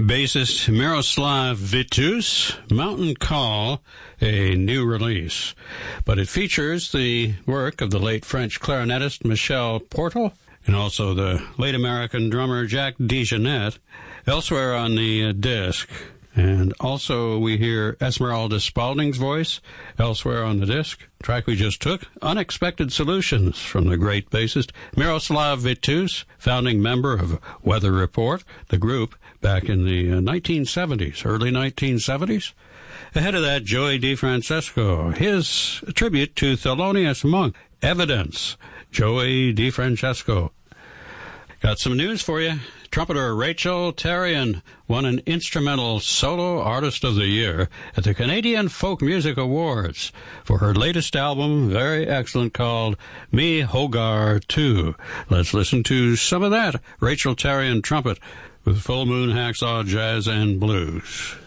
bassist Miroslav Vitous, Mountain Call, a new release. But it features the work of the late French clarinetist Michel Portal and also the late American drummer Jack DeJohnette elsewhere on the disc. And also we hear Esmeralda Spalding's voice elsewhere on the disc. Track we just took, Unexpected Solutions, from the great bassist Miroslav Vitous, founding member of Weather Report, the group back in the 1970s, early 1970s. Ahead of that, Joey DeFrancesco, his tribute to Thelonious Monk, Evidence, Joey DeFrancesco. Got some news for you. Trumpeter Rachel Therrien won an Instrumental Solo Artist of the Year at the Canadian Folk Music Awards for her latest album, very excellent, called Me Hogar 2. Let's listen to some of that. Rachel Therrien trumpet with Full Moon Hacksaw Jazz and Blues.